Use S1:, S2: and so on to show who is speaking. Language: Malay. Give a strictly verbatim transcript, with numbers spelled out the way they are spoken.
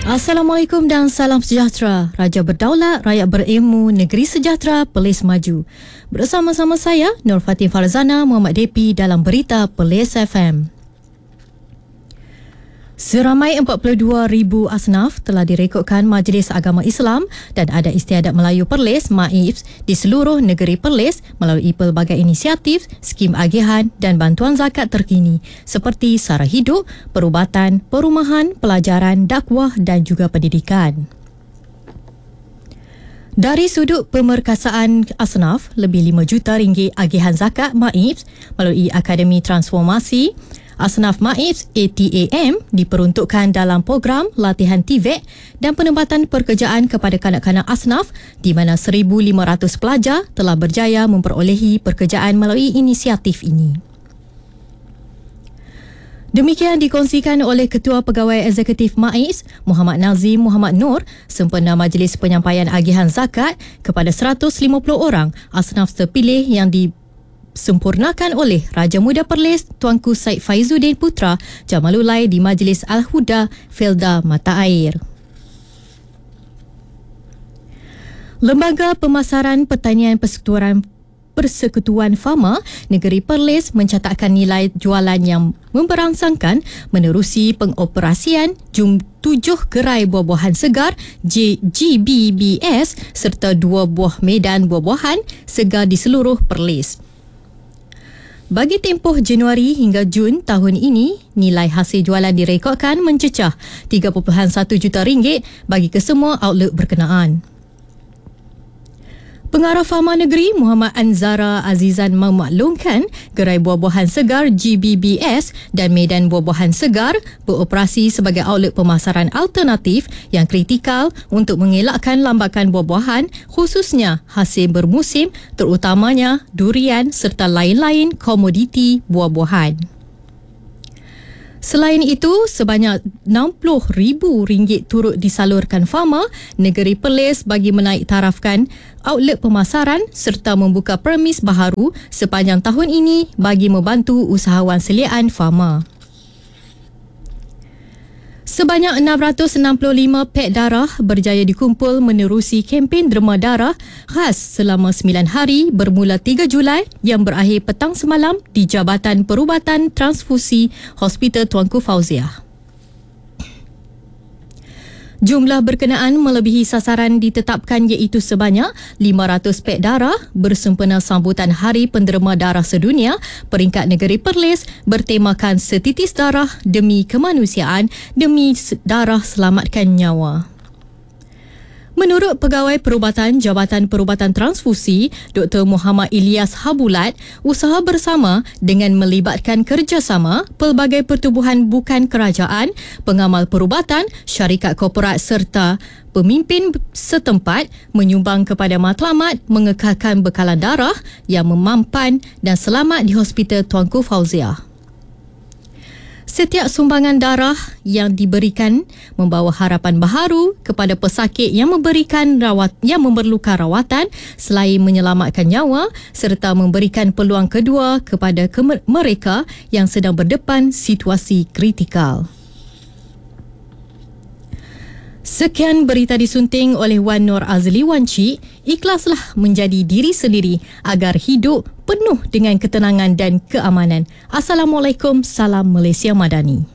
S1: Assalamualaikum dan salam sejahtera. Raja berdaulat, rakyat berilmu, negeri sejahtera, Perlis maju. Bersama-sama saya, Nur Fatin Farzana, Muhammad Depi dalam Berita Perlis F M. Seramai empat puluh dua ribu asnaf telah direkodkan Majlis Agama Islam dan Adat Istiadat Melayu Perlis M A I P S di seluruh negeri Perlis melalui pelbagai inisiatif, skim agihan dan bantuan zakat terkini seperti sara hidup, perubatan, perumahan, pelajaran, dakwah dan juga pendidikan. Dari sudut pemerkasaan asnaf, lebih lima juta ringgit agihan zakat M A I P S melalui Akademi Transformasi Asnaf M A I P S A T A M diperuntukkan dalam program latihan T V E C dan penempatan pekerjaan kepada kanak-kanak asnaf di mana seribu lima ratus pelajar telah berjaya memperolehi pekerjaan melalui inisiatif ini. Demikian dikongsikan oleh Ketua Pegawai Eksekutif M A I P S Muhammad Nazim Muhammad Nur sempena Majlis Penyampaian Agihan Zakat kepada seratus lima puluh orang asnaf terpilih yang di sempurnakan oleh Raja Muda Perlis Tuanku Said Faizuddin Putra Jamalulai di Majlis Al-Huda Felda Mata Air. Lembaga Pemasaran Pertanian Persekutuan Persekutuan Fama Negeri Perlis mencatatkan nilai jualan yang memberangsangkan menerusi pengoperasian jum tujuh gerai buah-buahan segar G B B S serta dua buah medan buah-buahan segar di seluruh Perlis. Bagi tempoh Januari hingga Jun tahun ini, nilai hasil jualan direkodkan mencecah tiga perpuluhan satu juta ringgit bagi kesemua outlet berkenaan. Pengarah Fama Negeri Muhammad Anzara Azizan memaklumkan gerai buah-buahan segar G B B S dan medan buah-buahan segar beroperasi sebagai outlet pemasaran alternatif yang kritikal untuk mengelakkan lambakan buah-buahan khususnya hasil bermusim terutamanya durian serta lain-lain komoditi buah-buahan. Selain itu, sebanyak enam puluh ribu ringgit turut disalurkan Fama Negeri Perlis bagi menaik tarafkan outlet pemasaran serta membuka premis baharu sepanjang tahun ini bagi membantu usahawan seliaan Fama. Sebanyak enam ratus enam puluh lima pek darah berjaya dikumpul menerusi kempen derma darah khas selama sembilan hari bermula tiga Julai yang berakhir petang semalam di Jabatan Perubatan Transfusi Hospital Tuanku Fauziah. Jumlah berkenaan melebihi sasaran ditetapkan iaitu sebanyak lima ratus pek darah bersempena sambutan Hari Penderma Darah Sedunia peringkat negeri Perlis bertemakan setitis darah demi kemanusiaan demi darah selamatkan nyawa. Menurut Pegawai Perubatan Jabatan Perubatan Transfusi, Doktor Muhammad Ilyas Habulat, usaha bersama dengan melibatkan kerjasama pelbagai pertubuhan bukan kerajaan, pengamal perubatan, syarikat korporat serta pemimpin setempat menyumbang kepada matlamat mengekalkan bekalan darah yang memampan dan selamat di Hospital Tuanku Fauziah. Setiap sumbangan darah yang diberikan membawa harapan baharu kepada pesakit yang memberikan rawat yang memerlukan rawatan selain menyelamatkan nyawa serta memberikan peluang kedua kepada ke- mereka yang sedang berdepan situasi kritikal. Sekian berita disunting oleh Wan Nur Azli Wanci. Ikhlaslah menjadi diri sendiri agar hidup penuh dengan ketenangan dan keamanan. Assalamualaikum, salam Malaysia Madani.